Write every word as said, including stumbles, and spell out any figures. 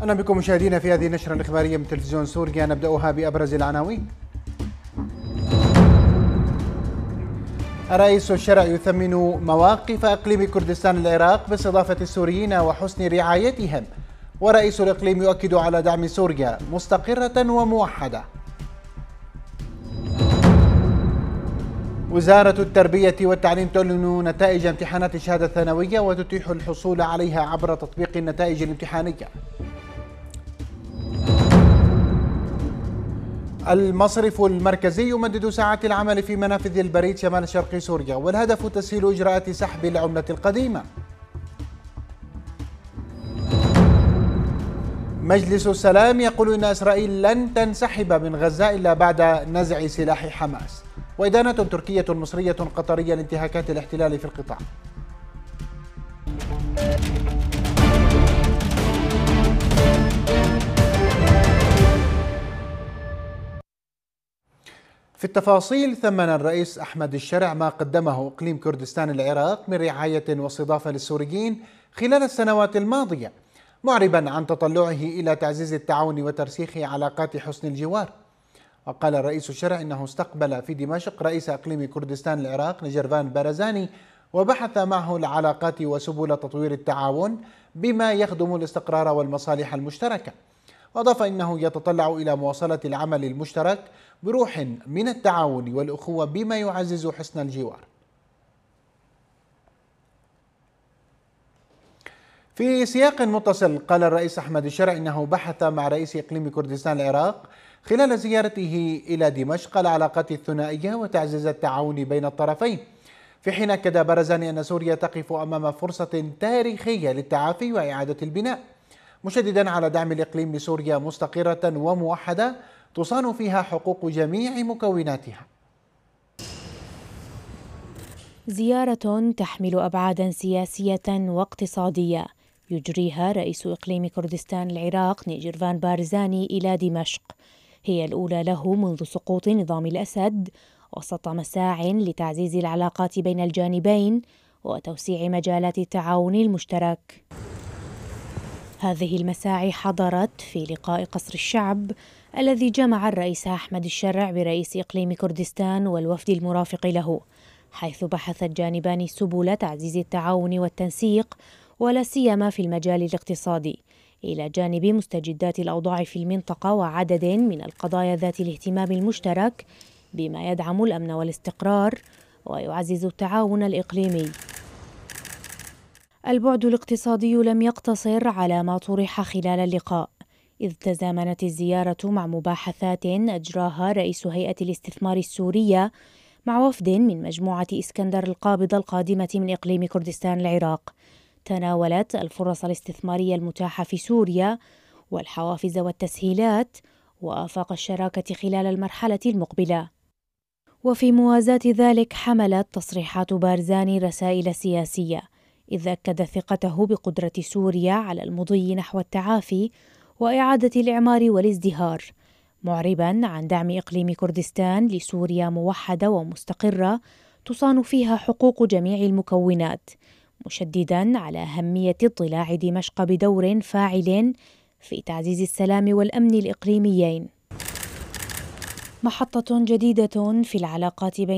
أهلا بكم مشاهدينا في هذه النشرة الإخبارية من تلفزيون سوريا، نبدأها بأبرز العناوين. الرئيس الشرع يثمن مواقف إقليم كردستان العراق باستضافة السوريين وحسن رعايتهم، ورئيس الإقليم يؤكد على دعم سوريا مستقرة وموحدة. وزارة التربية والتعليم تعلن نتائج امتحانات الشهادة الثانوية وتتيح الحصول عليها عبر تطبيق النتائج الامتحانية. المصرف المركزي يمدد ساعات العمل في منافذ البريد شمال شرق سوريا، والهدف تسهيل إجراءات سحب العملة القديمة. مجلس السلام يقول إن إسرائيل لن تنسحب من غزة إلا بعد نزع سلاح حماس. وإدانة تركية مصرية قطرية لانتهاكات الاحتلال في القطاع. في التفاصيل، ثمن الرئيس أحمد الشرع ما قدمه إقليم كردستان العراق من رعاية واستضافة للسوريين خلال السنوات الماضية، معربا عن تطلعه إلى تعزيز التعاون وترسيخ علاقات حسن الجوار. وقال الرئيس الشرع إنه استقبل في دمشق رئيس إقليم كردستان العراق نجرفان بارزاني، وبحث معه العلاقات وسبل تطوير التعاون بما يخدم الاستقرار والمصالح المشتركة. وأضاف إنه يتطلع إلى مواصلة العمل المشترك بروح من التعاون والأخوة بما يعزز حسن الجوار. في سياق متصل، قال الرئيس أحمد الشرع إنه بحث مع رئيس إقليم كردستان العراق خلال زيارته إلى دمشق العلاقات الثنائية وتعزيز التعاون بين الطرفين، في حين أكد بارزاني أن سوريا تقف أمام فرصة تاريخية للتعافي وإعادة البناء، مشددا على دعم الإقليم لسوريا مستقرة وموحدة تصان فيها حقوق جميع مكوناتها. زيارة تحمل أبعادا سياسية واقتصادية يجريها رئيس إقليم كردستان العراق نجرفان بارزاني إلى دمشق، هي الأولى له منذ سقوط نظام الأسد، وسط مساع لتعزيز العلاقات بين الجانبين وتوسيع مجالات التعاون المشترك. هذه المساعي حضرت في لقاء قصر الشعب الذي جمع الرئيس أحمد الشرع برئيس إقليم كردستان والوفد المرافق له، حيث بحث الجانبان سبل تعزيز التعاون والتنسيق، ولا سيما في المجال الاقتصادي، إلى جانب مستجدات الأوضاع في المنطقة وعدد من القضايا ذات الاهتمام المشترك بما يدعم الأمن والاستقرار ويعزز التعاون الإقليمي. البعد الاقتصادي لم يقتصر على ما طرح خلال اللقاء، إذ تزامنت الزيارة مع مباحثات أجراها رئيس هيئة الاستثمار السورية مع وفد من مجموعة إسكندر القابضة القادمة من إقليم كردستان العراق، تناولت الفرص الاستثمارية المتاحة في سوريا والحوافز والتسهيلات وآفاق الشراكة خلال المرحلة المقبلة. وفي موازاة ذلك، حملت تصريحات بارزاني رسائل سياسية، إذ أكد ثقته بقدرة سوريا على المضي نحو التعافي وإعادة الإعمار والازدهار، معربا عن دعم إقليم كردستان لسوريا موحدة ومستقرة تصان فيها حقوق جميع المكونات، مشددا على أهمية اضطلاع دمشق بدور فاعل في تعزيز السلام والأمن الإقليميين. محطة جديدة في العلاقات بين